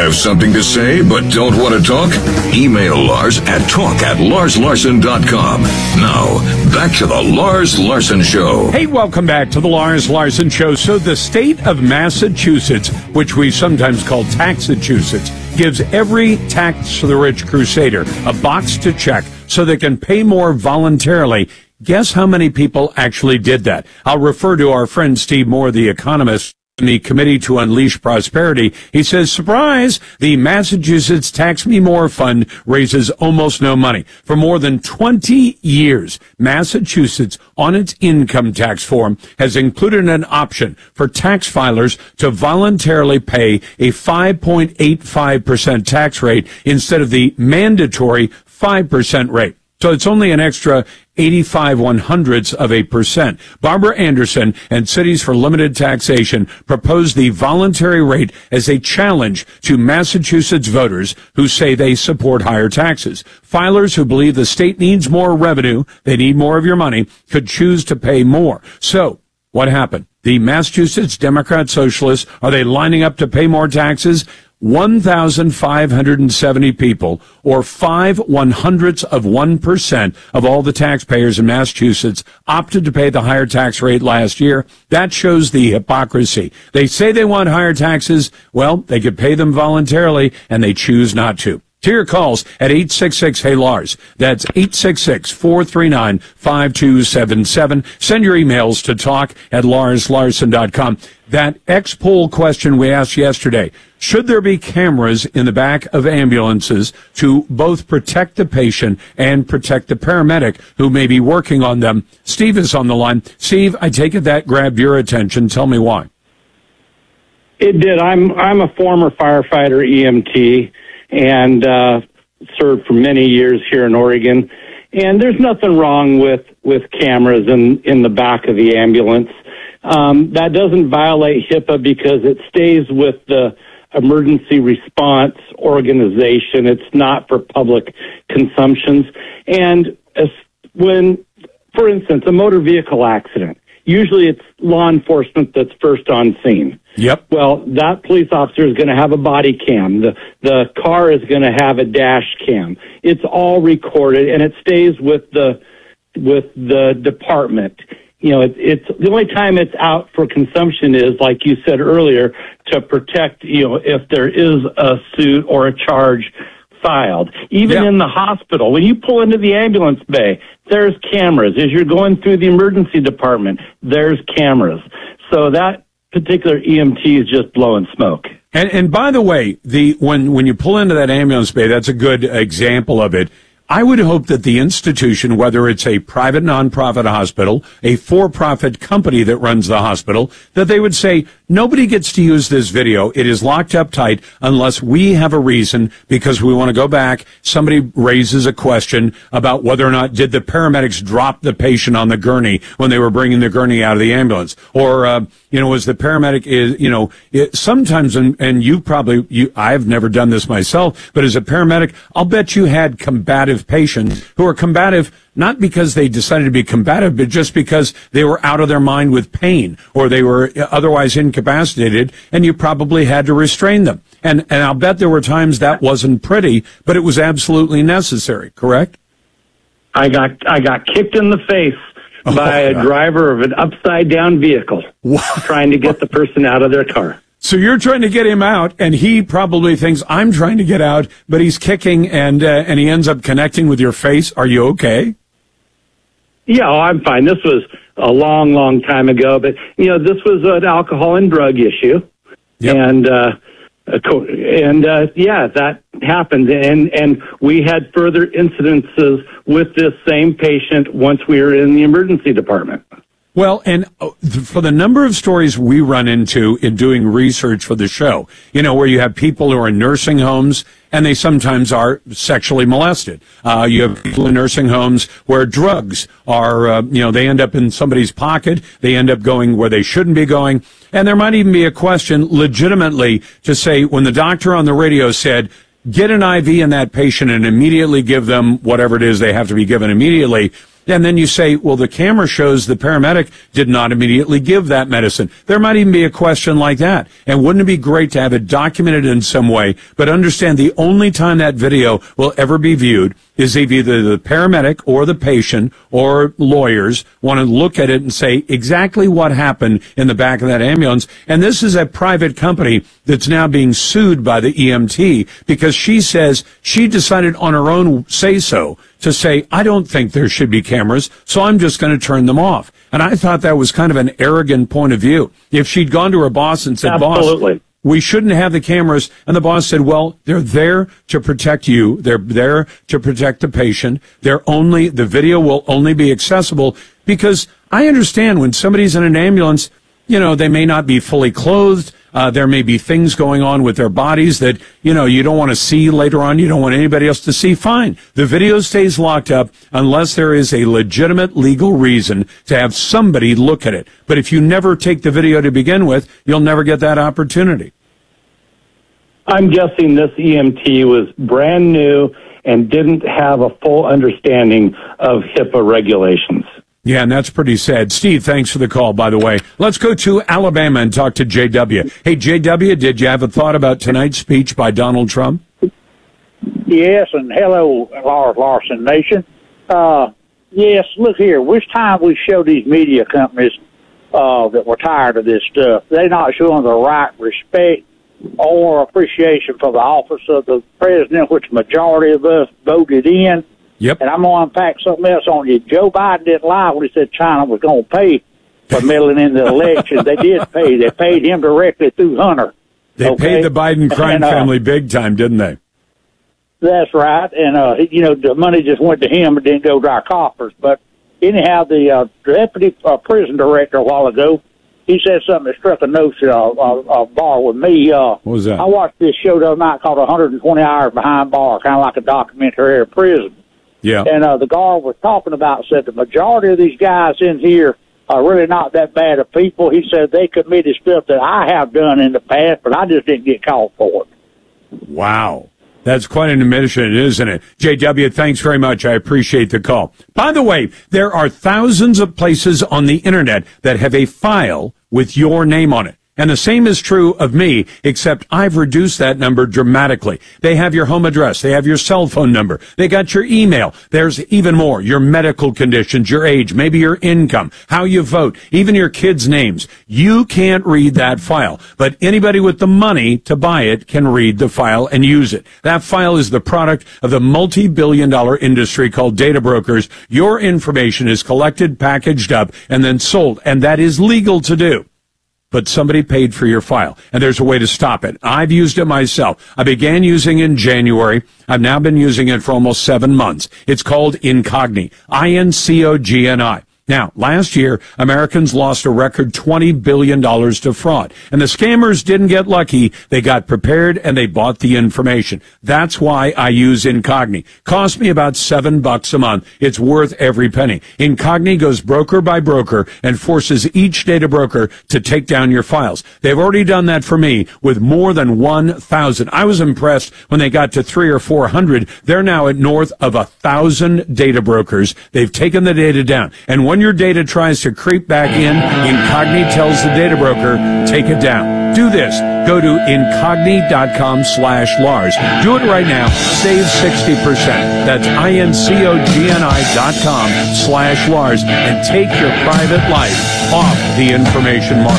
Have something to say but don't want to talk? Email Lars at talk@larslarson.com. Now, back to the Lars Larson Show. Hey, welcome back to the Lars Larson Show. So the state of Massachusetts, which we sometimes call Taxachusetts, gives every tax-the-rich crusader a box to check so they can pay more voluntarily. Guess how many people actually did that? I'll refer to our friend Steve Moore, the economist, in the Committee to Unleash Prosperity. He says, surprise, the Massachusetts Tax Me More Fund raises almost no money. For more than 20 years, Massachusetts, on its income tax form, has included an option for tax filers to voluntarily pay a 5.85% tax rate instead of the mandatory 5% rate. So it's only an extra 85/100ths%. Barbara Anderson and Cities for Limited Taxation proposed the voluntary rate as a challenge to Massachusetts voters who say they support higher taxes. Filers who believe the state needs more revenue, they need more of your money, could choose to pay more. So, what happened? The Massachusetts Democrat Socialists, are they lining up to pay more taxes? 1,570 people, or 0.05% of all the taxpayers in Massachusetts, opted to pay the higher tax rate last year. That shows the hypocrisy. They say they want higher taxes. Well, they could pay them voluntarily, and they choose not to. To your calls at 866-HEY-LARS. That's 866-439-5277. Send your emails to talk@larslarson.com. That X-Poll question we asked yesterday, should there be cameras in the back of ambulances to both protect the patient and protect the paramedic who may be working on them? Steve is on the line. Steve, I take it that grabbed your attention. Tell me why. It did. I'm a former firefighter, EMT, and served for many years here in Oregon. And there's nothing wrong with cameras in the back of the ambulance. That doesn't violate HIPAA because it stays with the emergency response organization. It's not for public consumptions. And when, for instance, a motor vehicle accident, usually it's law enforcement that's first on scene. Yep. Well, that police officer is going to have a body cam. The car is going to have a dash cam. It's all recorded, and it stays with the department. You know, it's the only time it's out for consumption is, like you said earlier, to protect, you know, if there is a suit or a charge filed. Even in the hospital, when you pull into the ambulance bay, there's cameras. As you're going through the emergency department, there's cameras. So that particular EMT is just blowing smoke. And by the way, when you pull into that ambulance bay, that's a good example of it. I would hope that the institution, whether it's a private nonprofit hospital, a for-profit company that runs the hospital, that they would say, nobody gets to use this video. It is locked up tight unless we have a reason because we want to go back. Somebody raises a question about whether or not did the paramedics drop the patient on the gurney when they were bringing the gurney out of the ambulance? Or, was the paramedic sometimes, and I've never done this myself, but as a paramedic, I'll bet you had combative patients who are combative not because they decided to be combative, but just because they were out of their mind with pain or they were otherwise incapacitated, and you probably had to restrain them. And I'll bet there were times that wasn't pretty, but it was absolutely necessary, correct? I got kicked in the face by a driver of an upside-down vehicle trying to get the person out of their car. So you're trying to get him out, and he probably thinks I'm trying to get out, but he's kicking, and he ends up connecting with your face. Are you okay? Yeah, I'm fine. This was a long, long time ago, but this was an alcohol and drug issue, yep. And that happened, and we had further incidences with this same patient once we were in the emergency department. Well, and for the number of stories we run into in doing research for the show, where you have people who are in nursing homes and they sometimes are sexually molested. You have people in nursing homes where drugs are, they end up in somebody's pocket. They end up going where they shouldn't be going. And there might even be a question legitimately to say when the doctor on the radio said, get an IV in that patient and immediately give them whatever it is they have to be given immediately. And then you say, well, the camera shows the paramedic did not immediately give that medicine. There might even be a question like that. And wouldn't it be great to have it documented in some way, but understand the only time that video will ever be viewed is if either the paramedic or the patient or lawyers want to look at it and say exactly what happened in the back of that ambulance. And this is a private company that's now being sued by the EMT because she says she decided on her own say-so to say, I don't think there should be cameras, so I'm just going to turn them off. And I thought that was kind of an arrogant point of view. If she'd gone to her boss and said, Absolutely. Boss, we shouldn't have the cameras. And the boss said, well, they're there to protect you. They're there to protect the patient. The video will only be accessible because I understand when somebody's in an ambulance, they may not be fully clothed. There may be things going on with their bodies that, you don't want to see later on. You don't want anybody else to see. Fine. The video stays locked up unless there is a legitimate legal reason to have somebody look at it. But if you never take the video to begin with, you'll never get that opportunity. I'm guessing this EMT was brand new and didn't have a full understanding of HIPAA regulations. Yeah, and that's pretty sad. Steve, thanks for the call, by the way. Let's go to Alabama and talk to JW. Hey, JW, did you have a thought about tonight's speech by Donald Trump? Yes, and hello, Lars Larson Nation. Yes, look here. Which time we show these media companies that we're tired of this stuff, they're not showing the right respect or appreciation for the office of the president, which the majority of us voted in. Yep. And I'm going to unpack something else on you. Joe Biden didn't lie when he said China was going to pay for meddling in the election. They did pay. They paid him directly through Hunter. They paid the Biden crime family big time, didn't they? That's right. And, the money just went to him and didn't go to our coffers. But anyhow, the deputy prison director a while ago, he said something that struck a bar with me. What was that? I watched this show the other night called 120 Hours Behind Bars, kind of like a documentary of prison. Yeah. And the guard was talking about said the majority of these guys in here are really not that bad of people. He said they committed stuff that I have done in the past, but I just didn't get called for it. Wow. That's quite an admission, isn't it? JW, thanks very much. I appreciate the call. By the way, there are thousands of places on the internet that have a file with your name on it. And the same is true of me, except I've reduced that number dramatically. They have your home address. They have your cell phone number. They got your email. There's even more. Your medical conditions, your age, maybe your income, how you vote, even your kids' names. You can't read that file, but anybody with the money to buy it can read the file and use it. That file is the product of the multi-billion-dollar industry called data brokers. Your information is collected, packaged up, and then sold, and that is legal to do. But somebody paid for your file, and there's a way to stop it. I've used it myself. I began using it in January. I've now been using it for almost 7 months. It's called Incogni, INCOGNI. Now, last year, Americans lost a record $20 billion to fraud. And the scammers didn't get lucky. They got prepared and they bought the information. That's why I use Incogni. Cost me about $7 a month. It's worth every penny. Incogni goes broker by broker and forces each data broker to take down your files. They've already done that for me with more than 1,000. I was impressed when they got to 300 or 400. They're now at north of 1,000 data brokers. They've taken the data down. And when your data tries to creep back in, Incogni tells the data broker, take it down. Do this. Go to incogni.com/Lars. Do it right now. Save 60%. That's incogni.com/Lars and take your private life off the information market.